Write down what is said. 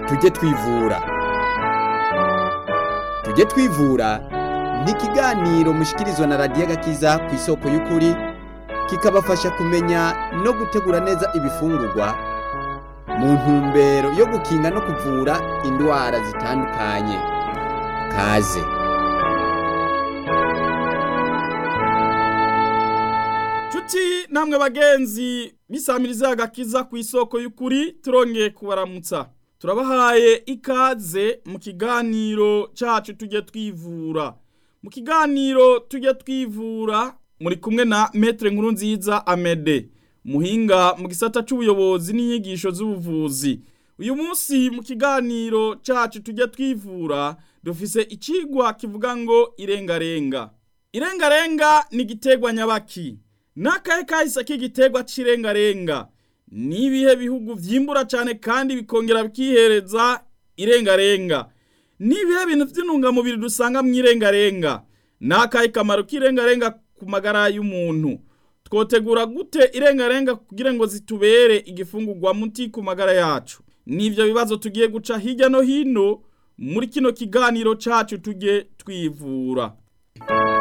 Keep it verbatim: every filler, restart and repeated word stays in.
tujye twivura. Tujye twivura ni ikiganiro mushikirizwa na radiyo Agakiza ku isoko y'ukuri, kikabafasha kumenya no gutegura neza ibifungurwa mu ntumbero yo gukinga no kuvura indwara zitandukanye. Kaze. Chuti namwe bagenzi bisamiriza Agakiza ku isoko y'ukuri, turongeye kubaramutsa. Turabahaye ikaze mu kiganiro cacu tujye twivura. Mu kiganiro tujye twivura muri kumwe na Maître Nkurunziza Amede, muhinga mu gisata c'ubuyobozi n'inyigisho z'ubuvuzi. Uyu munsi mu kiganiro cacu tujye twivura dufise icigwa kivuga ngo irengarenga. Irengarenga ni igiterwa nyabaki. Nakahe kahise k'igiterwa c'irengarenga? Ni ibihe bihugu vyimbura cane kandi bikongera bikihereza irengarenga? Ni ibihe bintu vy'intungamubiri dusanga mu irengarenga? Nakahe kamaro k'irengarenga ku magara y'umuntu? Twotegura gute irengarenga kugira ngo zitubere igifungurwa muti ku magara yacu? Nivyo bibazo tugiye guca hirya no hino muri kino kiganiro cacu tujye twivura.